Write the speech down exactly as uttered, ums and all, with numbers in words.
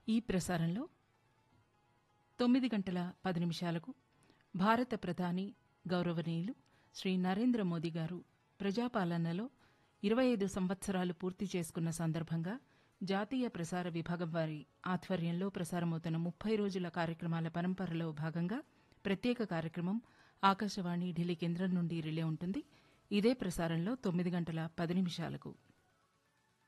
ఈ ప్రసారంలో తొమ్మిది గంటల పది నిమిషాలకు భారత ప్రధాని గౌరవనీయులు శ్రీ నరేంద్ర మోదీ గారు ప్రజాపాలనలో ఇరవై ఐదు సంవత్సరాలు పూర్తి చేసుకున్న సందర్భంగా జాతీయ ప్రసార విభాగం వారి ఆధ్వర్యంలో ప్రసారమవుతున్న ముప్పై రోజుల కార్యక్రమాల పరంపరలో భాగంగా ప్రత్యేక కార్యక్రమం ఆకాశవాణి ఢిల్లీ కేంద్రం నుండి రిలే ఉంటుంది. ఇదే ప్రసారంలో తొమ్మిది గంటల పది నిమిషాలకు